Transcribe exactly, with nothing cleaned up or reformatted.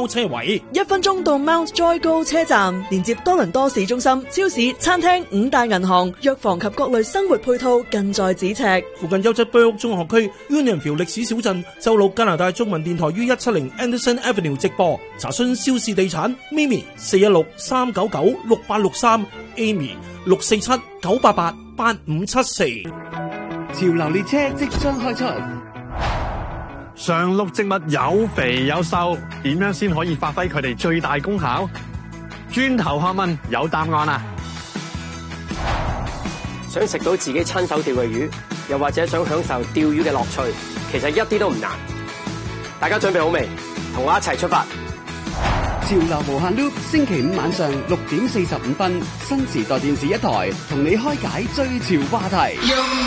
包車位。 一分鐘到 Mount Joy 高車站，連接多倫多市中心、超市、餐廳、五大銀行、藥房及各類生活配套近在咫尺。 附近優質 Burke 中學區 Unionville 歷史小鎮，周六加拿大中文電台於一七零 Anderson Avenue 直播。查詢肖氏地產 Mimi 四一六三九九六八六三 Amy 六四七九八八八五七四。 潮流列車即將開出。 常綠植物有肥有瘦，點樣先可以發揮佢哋最大功效？轉頭學問有答案啊！ 想食到自己親手釣嘅魚，又或者想享受釣魚嘅樂趣，其實一啲都唔難。大家準備好未？同我一齊出發！ 潮流無限 loop， 星期五晚上六點四十五分，新時代電視一台同你開解追潮話題。